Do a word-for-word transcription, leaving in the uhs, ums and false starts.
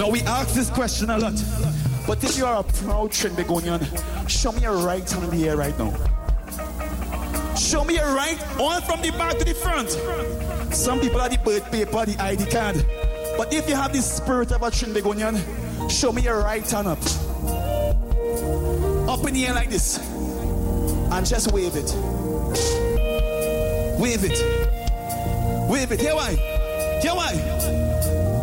Now we ask this question a lot. But if you are a proud Trinbagonian, show me a right hand in the air right now. Show me a right, all from the back to the front. Some people are the birth paper, the I D card. But if you have the spirit of a Trinbagonian, show me your right hand up. Up in the air like this. And just wave it. Wave it. Wave it. Here why? Here why?